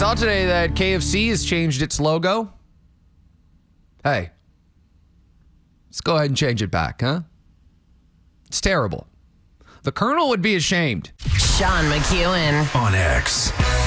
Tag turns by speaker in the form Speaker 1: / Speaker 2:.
Speaker 1: saw today that KFC has changed its logo. Hey, let's go ahead and change it back, huh? It's terrible. The Colonel would be ashamed.
Speaker 2: Sean McEwen
Speaker 3: on X.